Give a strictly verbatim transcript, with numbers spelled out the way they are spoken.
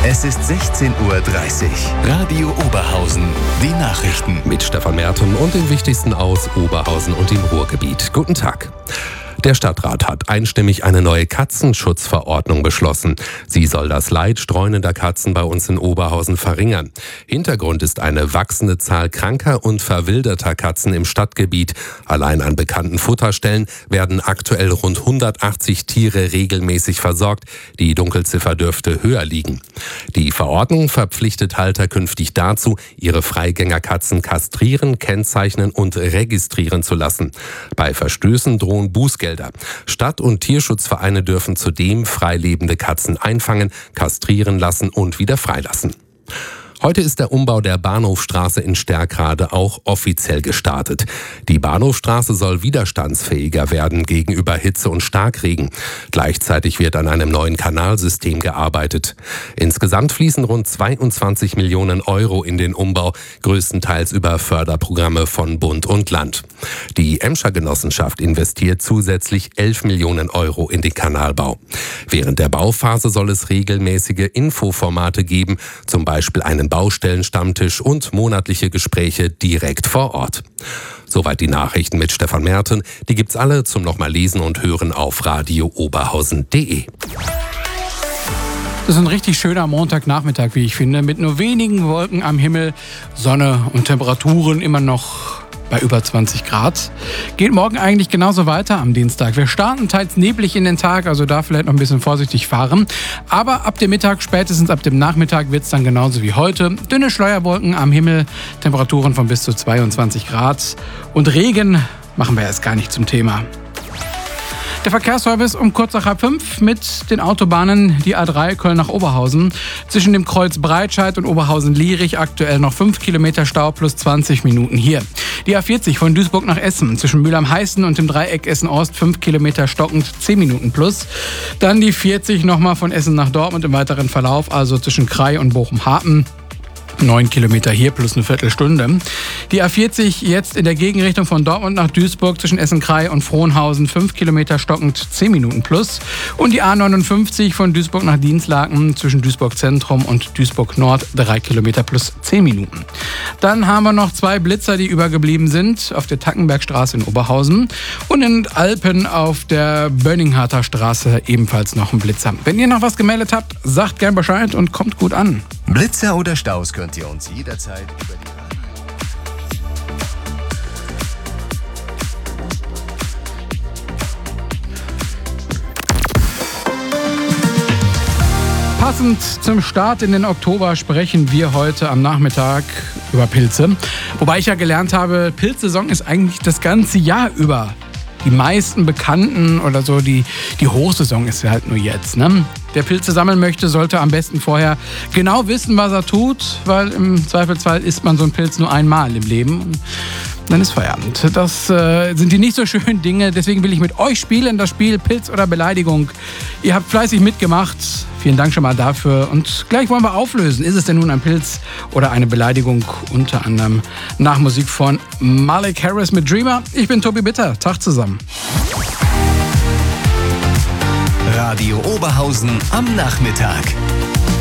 Es ist sechzehn Uhr dreißig. Radio Oberhausen. Die Nachrichten. Mit Stefan Merten und den wichtigsten aus Oberhausen und dem Ruhrgebiet. Guten Tag. Der Stadtrat hat einstimmig eine neue Katzenschutzverordnung beschlossen. Sie soll das Leid streunender Katzen bei uns in Oberhausen verringern. Hintergrund ist eine wachsende Zahl kranker und verwilderter Katzen im Stadtgebiet. Allein an bekannten Futterstellen werden aktuell rund hundertachtzig Tiere regelmäßig versorgt. Die Dunkelziffer dürfte höher liegen. Die Verordnung verpflichtet Halter künftig dazu, ihre Freigängerkatzen kastrieren, kennzeichnen und registrieren zu lassen. Bei Verstößen drohen Bußgelder. Stadt- und Tierschutzvereine dürfen zudem freilebende Katzen einfangen, kastrieren lassen und wieder freilassen. Heute ist der Umbau der Bahnhofstraße in Sterkrade auch offiziell gestartet. Die Bahnhofstraße soll widerstandsfähiger werden gegenüber Hitze und Starkregen. Gleichzeitig wird an einem neuen Kanalsystem gearbeitet. Insgesamt fließen rund zweiundzwanzig Millionen Euro in den Umbau, größtenteils über Förderprogramme von Bund und Land. Die Emscher Genossenschaft investiert zusätzlich elf Millionen Euro in den Kanalbau. Während der Bauphase soll es regelmäßige Infoformate geben, zum Beispiel einen Baustellenstammtisch und monatliche Gespräche direkt vor Ort. Soweit die Nachrichten mit Stefan Merten. Die gibt's alle zum nochmal lesen und hören auf radio oberhausen punkt de. Das ist ein richtig schöner Montagnachmittag, wie ich finde, mit nur wenigen Wolken am Himmel, Sonne und Temperaturen immer noch bei über zwanzig Grad. Geht morgen eigentlich genauso weiter am Dienstag. Wir starten teils neblig in den Tag, also da vielleicht noch ein bisschen vorsichtig fahren. Aber ab dem Mittag, spätestens ab dem Nachmittag wird es dann genauso wie heute. Dünne Schleierwolken am Himmel, Temperaturen von bis zu zweiundzwanzig Grad. Und Regen machen wir erst gar nicht zum Thema. Der Verkehrsservice um kurz nach halb fünf mit den Autobahnen, die A drei Köln nach Oberhausen. Zwischen dem Kreuz Breitscheid und Oberhausen-Lierich aktuell noch fünf Kilometer Stau plus zwanzig Minuten hier. Die A vierzig von Duisburg nach Essen zwischen Mühlheim-Heißen und dem Dreieck Essen-Ost fünf Kilometer stockend zehn Minuten plus. Dann die vierzig nochmal von Essen nach Dortmund im weiteren Verlauf, also zwischen Krai und Bochum-Hapen. neun Kilometer hier plus eine Viertelstunde. Die A vierzig jetzt in der Gegenrichtung von Dortmund nach Duisburg zwischen Essen-Krai und Frohnhausen fünf Kilometer stockend zehn Minuten plus. Und die A neunundfünfzig von Duisburg nach Dinslaken zwischen Duisburg Zentrum und Duisburg Nord drei Kilometer plus zehn Minuten. Dann haben wir noch zwei Blitzer, die übergeblieben sind auf der Tackenbergstraße in Oberhausen und in Alpen auf der Bönningharter Straße ebenfalls noch ein Blitzer. Wenn ihr noch was gemeldet habt, sagt gern Bescheid und kommt gut an. Blitzer oder Staus könnt ihr uns jederzeit über die Passend zum Start in den Oktober sprechen wir heute am Nachmittag über Pilze. Wobei ich ja gelernt habe, Pilzsaison ist eigentlich das ganze Jahr über. Die meisten Bekannten oder so, die, die Hochsaison ist halt nur jetzt. Ne? Wer Pilze sammeln möchte, sollte am besten vorher genau wissen, was er tut, weil im Zweifelsfall isst man so einen Pilz nur einmal im Leben. Dann ist Feierabend. Das äh, sind die nicht so schönen Dinge. Deswegen will ich mit euch spielen, das Spiel Pilz oder Beleidigung. Ihr habt fleißig mitgemacht. Vielen Dank schon mal dafür. Und gleich wollen wir auflösen. Ist es denn nun ein Pilz oder eine Beleidigung? Unter anderem nach Musik von Malik Harris mit Dreamer. Ich bin Tobi Bitter. Tag zusammen. Radio Oberhausen am Nachmittag.